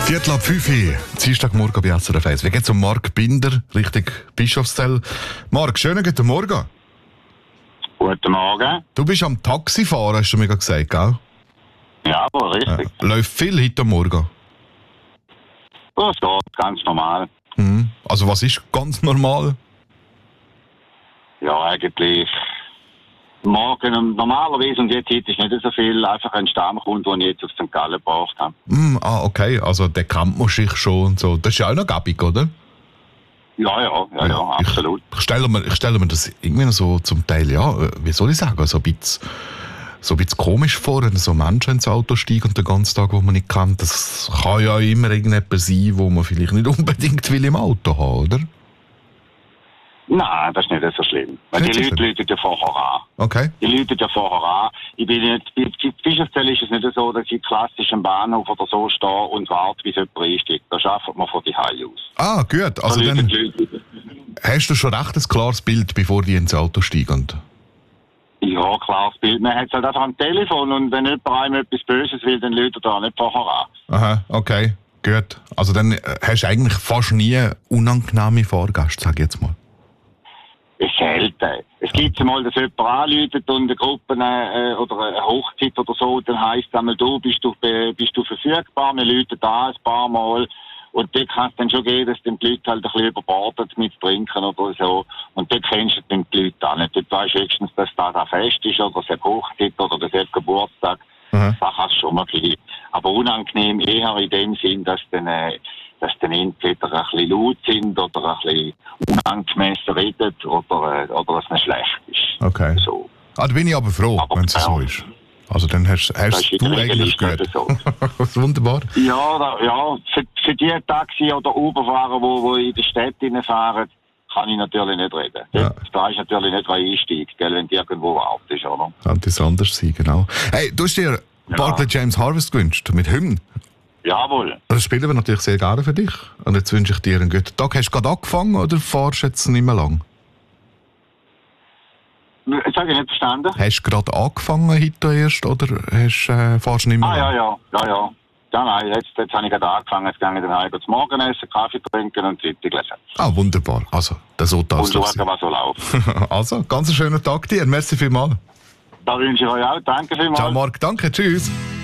Viertel ab 5 Uhr, Dienstagmorgen bei SRF 1. Wie geht's um Marc Binder, Richtung Bischofszell? Marc, schönen guten Morgen. Guten Morgen. Du bist am Taxifahren, hast du mir gerade gesagt, gell? Ja, aber richtig. Läuft viel heute Morgen? Das geht ganz normal. Also was ist ganz normal? Ja, eigentlich morgen und normalerweise und jetzt ist nicht so viel, einfach ein Stammkunde, den ich jetzt auf St. Gallen gebracht habe. Okay, also der kennt man sich schon und so. Das ist ja auch noch gäbig, oder? Ja, absolut. Ich stelle mir das irgendwie noch so zum Teil, wie soll ich sagen, so ein bisschen komisch vor, wenn so Menschen ins Auto steigen und den ganzen Tag, wo man nicht kennt. Das kann ja immer irgendjemand sein, wo man vielleicht nicht unbedingt will im Auto haben, oder? Nein, das ist nicht so schlimm. Weil die Leute läuten ja vorher an. Okay. Die läuten ja vorher an. Ich bin nicht, bei Bischofszell ist es nicht so, dass ich klassisch am Bahnhof oder so stehe und warte, bis jemand einsteigt. Da arbeitet man von die Hause aus. Ah, gut. Also dann hast du schon recht ein klares Bild, bevor die ins Auto steigen? Ja, klares Bild. Man hat es halt einfach am Telefon und wenn jemand einem etwas Böses will, dann läutet er nicht vorher an. Aha, okay. Gut. Also dann hast du eigentlich fast nie unangenehme Fahrgäste, sag ich jetzt mal. Es ist selten. Es gibt mal, dass jemand anläutet und eine Gruppe oder eine Hochzeit oder so, dann heisst es einmal, du bist verfügbar, wir läuten an ein paar Mal. Und dort kann es dann schon gehen, dass die Leute halt ein bisschen überbordet mit Trinken oder so. Und dort kennst du dann die Leute auch nicht. Dort weisst du höchstens, dass das ein Fest ist oder es eine Hochzeit oder das ist Geburtstag. Das kann es schon mal geben. Aber unangenehm eher in dem Sinn, dass dann entweder ein bisschen laut sind oder ein bisschen unangemessen reden oder dass es schlecht ist. Okay. So. Da bin ich aber froh, wenn es so ist. Also dann hast du eigentlich gut. So. Wunderbar. Ja, für die Taxi- oder Uber-Fahrer, die in der Stadt fahren, kann ich natürlich nicht reden. Ja. Da ist natürlich nicht, wer einsteigt, wenn du irgendwo wartest, oder? Könnte es anders sein, genau. Hey, du hast dir Barclay James Harvest gewünscht, mit Hymn. Jawohl. Das spielen wir natürlich sehr gerne für dich. Und jetzt wünsche ich dir einen guten Tag. Hast du gerade angefangen oder fahrst du jetzt nicht mehr lang? Das habe ich nicht verstanden. Hast du gerade angefangen heute erst oder fahrst du nicht mehr lang? Ja. Nein, jetzt habe ich gerade angefangen. Jetzt gehe ich dann heim zum Morgenessen, Kaffee trinken und Zeitung lesen. Ah, wunderbar. Also, das soll das sein. Und schauen, was so läuft. Also, ganz einen schönen Tag dir. Merci vielmals. Da wünsche ich euch auch. Danke vielmals. Ciao Marc, danke. Tschüss.